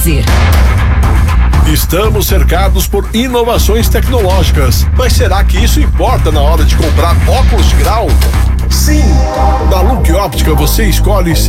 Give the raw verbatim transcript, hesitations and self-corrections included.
Estamos cercados por inovações tecnológicas, mas será que isso importa na hora de comprar óculos de grau? Sim! Na Look Óptica você escolhe